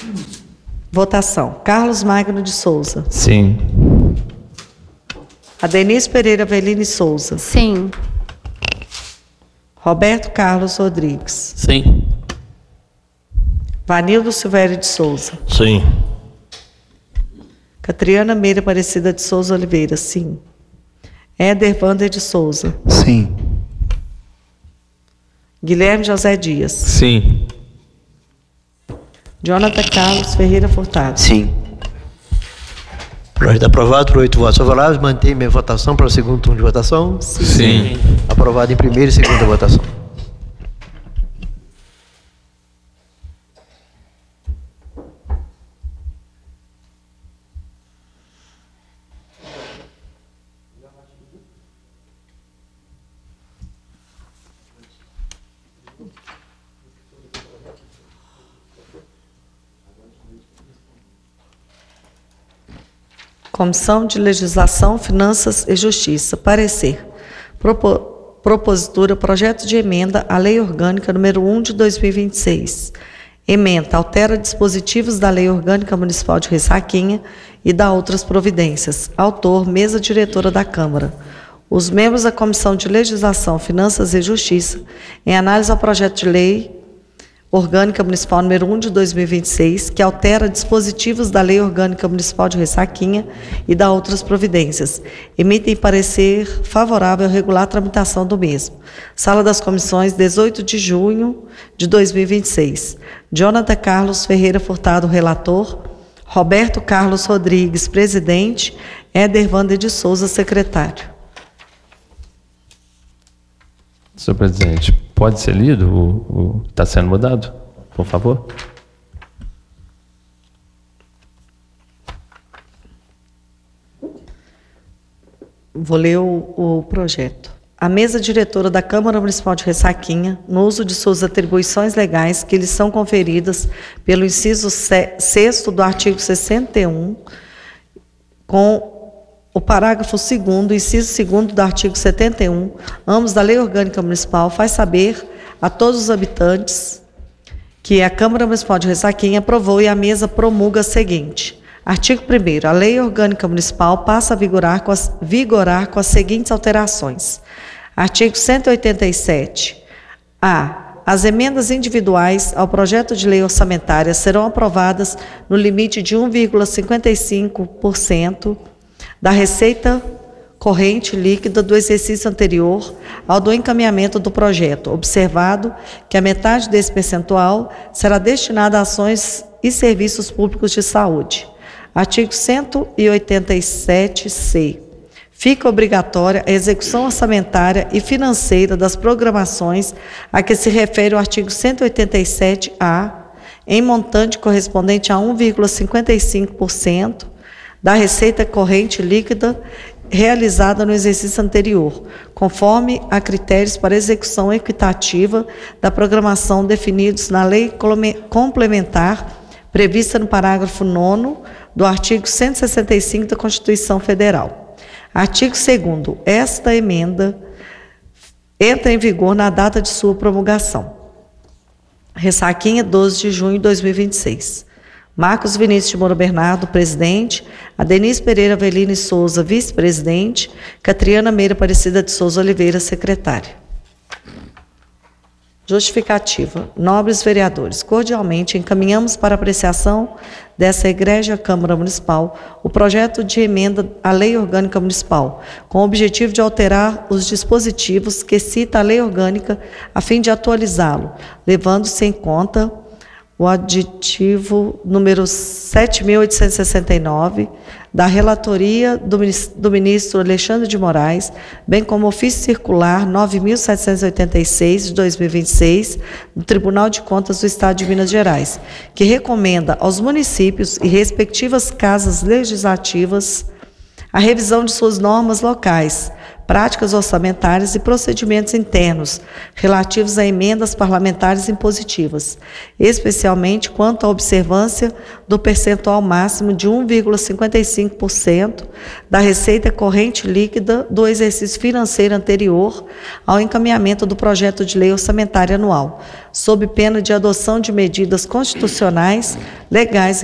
Votação. Carlos Magno de Souza. Sim. Adenis Pereira Velini Souza. Sim. Roberto Carlos Rodrigues. Sim. Vanildo Silvério de Souza. Sim. Catriana Meira Aparecida de Souza Oliveira. Sim. Éder Wander de Souza. Sim. Guilherme José Dias. Sim. Jonathan Carlos Ferreira Furtado. Sim. Projeto aprovado por 8 votos favoráveis. Mantém minha votação para o segundo turno de votação. Sim. Aprovado em primeira e segunda votação. Comissão de Legislação, Finanças e Justiça. Parecer. Propositura, projeto de emenda à Lei Orgânica número 1 de 2026. Emenda, altera dispositivos da Lei Orgânica Municipal de Ressaquinha e dá outras providências. Autor, mesa diretora da Câmara. Os membros da Comissão de Legislação, Finanças e Justiça, em análise ao projeto de lei Orgânica Municipal número 1 de 2026, que altera dispositivos da Lei Orgânica Municipal de Ressaquinha e dá outras providências. Emitem parecer favorável a regular a tramitação do mesmo. Sala das Comissões, 18 de junho de 2026. Jonathan Carlos Ferreira Furtado, relator. Roberto Carlos Rodrigues, presidente. Éder Wander de Souza, secretário. Senhor presidente, pode ser lido o que está sendo mudado, por favor? Vou ler o projeto. A mesa diretora da Câmara Municipal de Ressaquinha, no uso de suas atribuições legais que lhes são conferidas pelo inciso 6º do artigo 61, com o parágrafo 2º, inciso 2º do artigo 71, ambos da Lei Orgânica Municipal, faz saber a todos os habitantes que a Câmara Municipal de Ressaquinha aprovou e a mesa promulga a seguinte. Artigo 1º. A Lei Orgânica Municipal passa a vigorar com as seguintes alterações. Artigo 187. A. As emendas individuais ao projeto de lei orçamentária serão aprovadas no limite de 1,55% da receita corrente líquida do exercício anterior ao do encaminhamento do projeto, observado que a metade desse percentual será destinada a ações e serviços públicos de saúde. Artigo 187-C. Fica obrigatória a execução orçamentária e financeira das programações a que se refere o artigo 187-A, em montante correspondente a 1,55% da receita corrente líquida realizada no exercício anterior, conforme a critérios para execução equitativa da programação definidos na lei complementar prevista no parágrafo 9º do artigo 165 da Constituição Federal. Artigo 2º. Esta emenda entra em vigor na data de sua promulgação. Ressaquinha, 12 de junho de 2026. Marcos Vinícius de Moura Bernardo, presidente. Adenis Pereira Velini Souza, vice-presidente. Catriana Meira Aparecida de Souza Oliveira, secretária. Justificativa. Nobres vereadores, cordialmente encaminhamos para apreciação dessa egrégia Câmara Municipal o projeto de emenda à Lei Orgânica Municipal, com o objetivo de alterar os dispositivos que cita a Lei Orgânica, a fim de atualizá-lo, levando-se em conta o aditivo número 7.869, da relatoria do ministro Alexandre de Moraes, bem como ofício circular 9.786 de 2026, do Tribunal de Contas do Estado de Minas Gerais, que recomenda aos municípios e respectivas casas legislativas a revisão de suas normas locais, práticas orçamentárias e procedimentos internos relativos a emendas parlamentares impositivas, especialmente quanto à observância do percentual máximo de 1,55% da receita corrente líquida do exercício financeiro anterior ao encaminhamento do projeto de lei orçamentária anual, sob pena de adoção de medidas constitucionais, legais